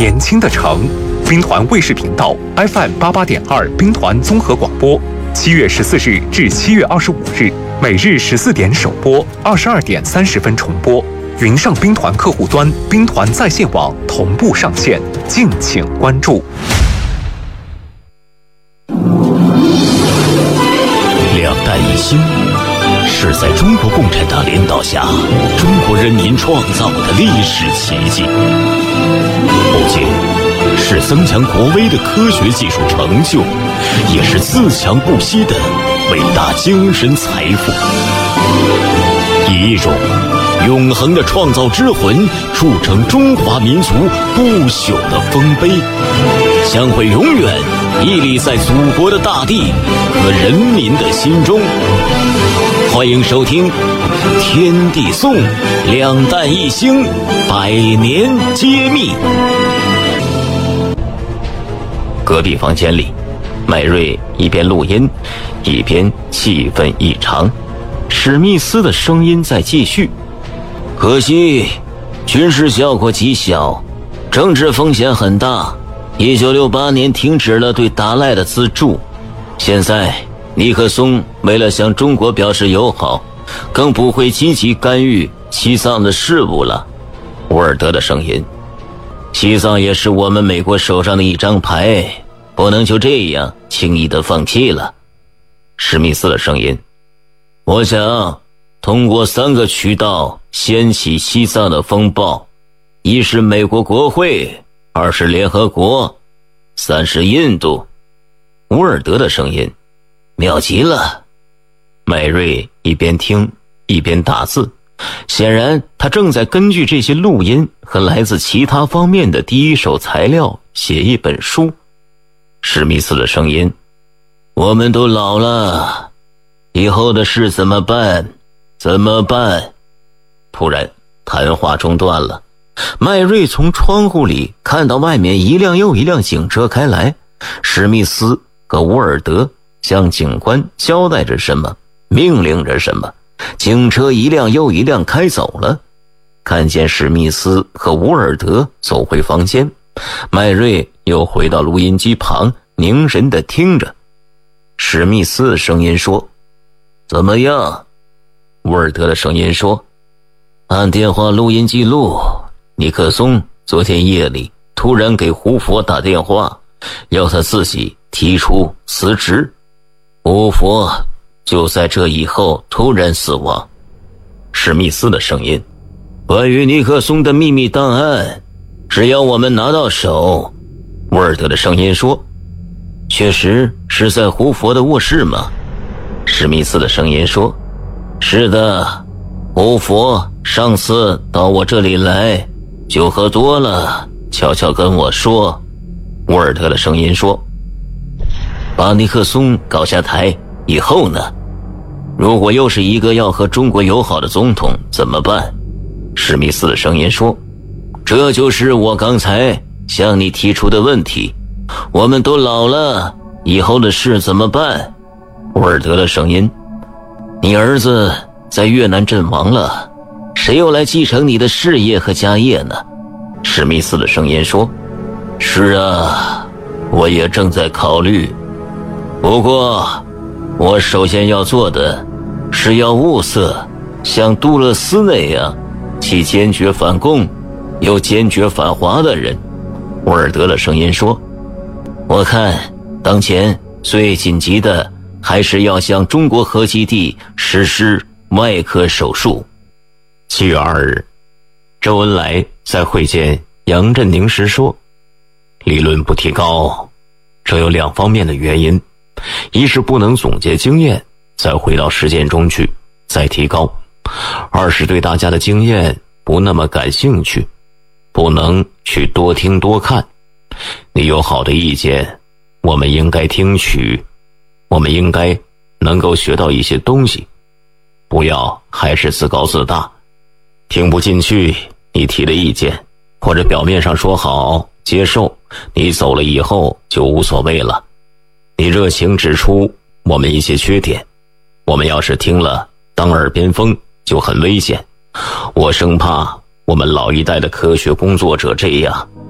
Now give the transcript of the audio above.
年轻的城。兵团卫视频道 FM88.2 兵团综合广播，7月14日至7月25日，每日14点首播，22点30分重播。云上兵团客户端、兵团在线网同步上线，敬请关注。 两弹一星是在中国共产党领导下，中国人民创造的历史奇迹，不仅是增强国威的科学技术成就，也是自强不息的伟大精神财富。以一种永恒的创造之魂，铸成中华民族不朽的丰碑，将会永远屹立在祖国的大地和人民的心中。欢迎收听《天地颂》，两弹一星，百年揭秘。隔壁房间里，麦瑞一边录音，一边气氛异常。史密斯的声音在继续。可惜军事效果极小，政治风险很大。1968年停止了对达赖的资助，现在尼克松为了向中国表示友好，更不会积极干预西藏的事务了。沃尔德的声音：西藏也是我们美国手上的一张牌，不能就这样轻易的放弃了。史密斯的声音：我想通过3个渠道掀起西藏的风暴，一是美国国会，2是联合国，3是印度。沃尔德的声音：妙极了。麦瑞一边听一边打字，显然他正在根据这些录音和来自其他方面的第一手材料写一本书。史密斯的声音：我们都老了，以后的事怎么办？怎么办？突然谈话中断了。麦瑞从窗户里看到外面一辆又一辆警车开来，史密斯和沃尔德向警官交代着什么，命令着什么。警车一辆又一辆开走了。看见史密斯和沃尔德走回房间，麦瑞又回到录音机旁，凝神地听着。史密斯的声音说：怎么样？沃尔德的声音说：按电话录音记录，尼克松昨天夜里突然给胡佛打电话，要他自己提出辞职。胡佛就在这以后突然死亡。史密斯的声音：关于尼克松的秘密档案，只要我们拿到手。沃尔德的声音说：确实是在胡佛的卧室吗？史密斯的声音说：是的，胡佛上次到我这里来，酒喝多了，悄悄跟我说。沃尔德的声音说：把尼克松搞下台以后呢？如果又是一个要和中国友好的总统怎么办？史密斯的声音说：这就是我刚才向你提出的问题。我们都老了，以后的事怎么办？沃尔德的声音：你儿子在越南阵亡了，谁又来继承你的事业和家业呢？史密斯的声音说：是啊，我也正在考虑。不过我首先要做的是要物色像杜勒斯那样既坚决反共又坚决反华的人。沃尔德的声音说：我看当前最紧急的还是要向中国核基地实施外科手术。7月2日，周恩来在会见杨振宁时说：理论不提高，这有2方面的原因，一是不能总结经验再回到实践中去再提高；2是对大家的经验不那么感兴趣，不能去多听多看。你有好的意见，我们应该听取，我们应该能够学到一些东西，不要还是自高自大。听不进去你提的意见，或者表面上说好接受，你走了以后就无所谓了。你热情指出我们一些缺点，我们要是听了当耳边风就很危险。我生怕我们老一代的科学工作者这样